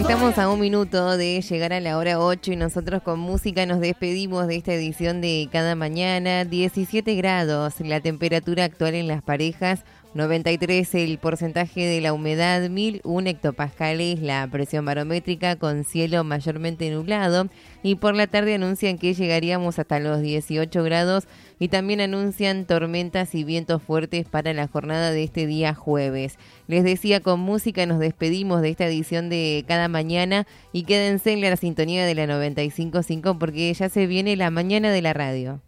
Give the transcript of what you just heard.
Estamos a un minuto de llegar a la hora 8 y nosotros con música nos despedimos de esta edición de Cada Mañana. 17 grados la temperatura actual en las parejas, 93 el porcentaje de la humedad, 1001 hectopascales la presión barométrica con cielo mayormente nublado, y por la tarde anuncian que llegaríamos hasta los 18 grados y también anuncian tormentas y vientos fuertes para la jornada de este día jueves. Les decía, con música nos despedimos de esta edición de Cada Mañana y quédense en la sintonía de la 95.5 porque ya se viene la mañana de la radio.